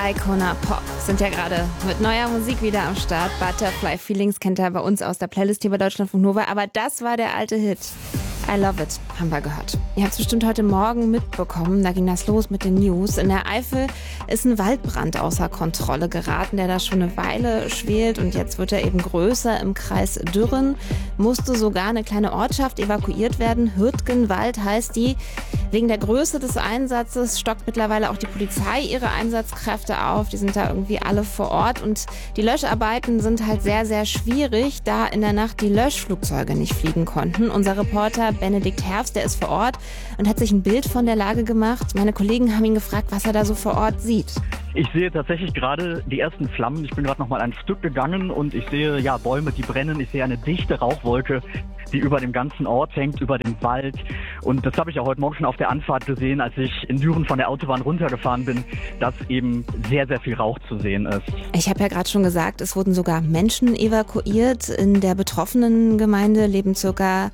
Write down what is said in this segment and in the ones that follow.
Icona Pop sind ja gerade mit neuer Musik wieder am Start. Butterfly Feelings kennt ihr bei uns aus der Playlist hier bei Deutschlandfunk Nova. Aber das war der alte Hit. I Love It haben wir gehört. Ihr habt es bestimmt heute Morgen mitbekommen. Da ging das los mit den News. In der Eifel ist ein Waldbrand außer Kontrolle geraten, der da schon eine Weile schwelt. Und jetzt wird er eben größer. Im Kreis Dürren musste sogar eine kleine Ortschaft evakuiert werden. Hürtgenwald heißt die. Wegen der Größe des Einsatzes stockt mittlerweile auch die Polizei ihre Einsatzkräfte auf. Die sind da irgendwie alle vor Ort. Und die Löscharbeiten sind halt sehr, sehr schwierig, da in der Nacht die Löschflugzeuge nicht fliegen konnten. Unser Reporter Benedikt Herbst, der ist vor Ort und hat sich ein Bild von der Lage gemacht. Meine Kollegen haben ihn gefragt, was er da so vor Ort sieht. Ich sehe tatsächlich gerade die ersten Flammen. Ich bin gerade noch mal ein Stück gegangen und ich sehe Bäume, die brennen. Ich sehe eine dichte Rauchwolke, die über dem ganzen Ort hängt, über dem Wald. Und das habe ich ja heute Morgen schon auf der Anfahrt gesehen, als ich in Düren von der Autobahn runtergefahren bin, dass eben sehr, sehr viel Rauch zu sehen ist. Ich habe ja gerade schon gesagt, es wurden sogar Menschen evakuiert. In der betroffenen Gemeinde leben ca.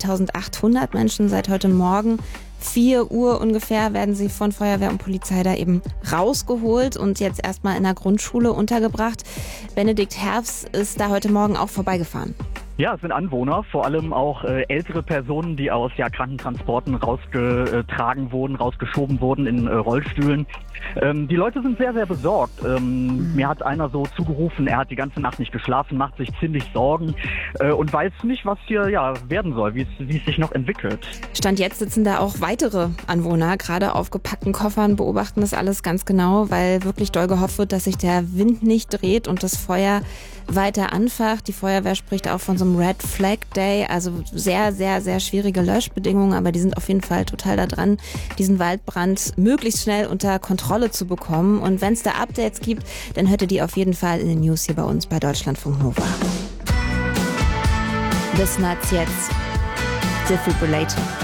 1800 Menschen seit heute Morgen. 4 Uhr ungefähr werden sie von Feuerwehr und Polizei da eben rausgeholt und jetzt erstmal in der Grundschule untergebracht. Benedikt Herbst ist da heute Morgen auch vorbeigefahren. Ja, es sind Anwohner, vor allem auch ältere Personen, die aus Krankentransporten rausgetragen wurden, rausgeschoben wurden in Rollstühlen. Die Leute sind sehr, sehr besorgt. Mir hat einer so zugerufen, er hat die ganze Nacht nicht geschlafen, macht sich ziemlich Sorgen und weiß nicht, was hier werden soll, wie es sich noch entwickelt. Stand jetzt sitzen da auch weitere Anwohner, gerade auf gepackten Koffern, beobachten das alles ganz genau, weil wirklich doll gehofft wird, dass sich der Wind nicht dreht und das Feuer weiter anfacht. Die Feuerwehr spricht auch von so einem Red Flag Day, also sehr, sehr, sehr schwierige Löschbedingungen, aber die sind auf jeden Fall total da dran, diesen Waldbrand möglichst schnell unter Kontrolle zu bekommen. Und wenn es da Updates gibt, dann hört ihr die auf jeden Fall in den News hier bei uns bei Deutschlandfunk Nova. Bis jetzt Defibrillator.